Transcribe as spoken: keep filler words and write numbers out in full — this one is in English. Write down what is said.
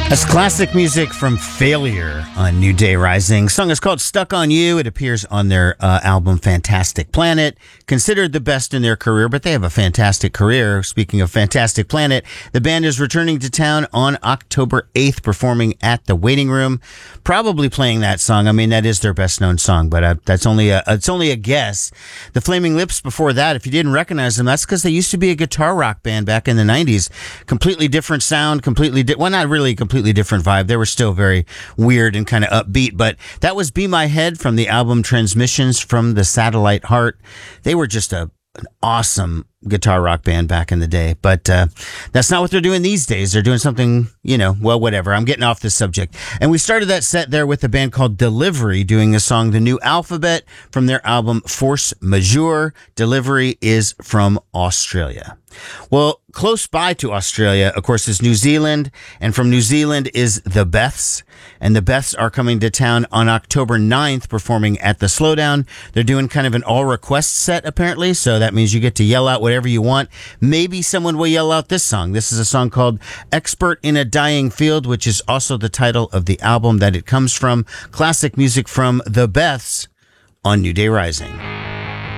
That's classic music from Failure on New Day Rising. The song is called Stuck on You. It appears on their uh, album Fantastic Planet. Considered the best in their career, but they have a fantastic career. Speaking of Fantastic Planet, the band is returning to town on October eighth, performing at the Waiting Room. Probably playing that song. I mean, that is their best known song, but uh, that's only a, it's only a guess. The Flaming Lips before that, if you didn't recognize them, that's because they used to be a guitar rock band back in the nineties. Completely different sound, completely, di- well, not really completely different vibe. They were still very weird and kind of upbeat, but that was Be My Head from the album Transmissions from the Satellite Heart. They were just a an awesome guitar rock band back in the day, but uh, that's not what they're doing these days. They're doing something, you know, well, whatever. I'm getting off this subject. And we started that set there with a band called Delivery doing the song The New Alphabet from their album Force Majeure. Delivery is from Australia. Well, close by to Australia, of course, is New Zealand, and from New Zealand is the Beths, and the Beths are coming to town on October ninth, performing at the Slowdown. They're doing kind of an all-request set, apparently, so that means you get to yell out whatever you want. Maybe someone will yell out this song. This is a song called Expert in a Dying Field, which is also the title of the album that it comes from. Classic music from the Beths on New Day Rising.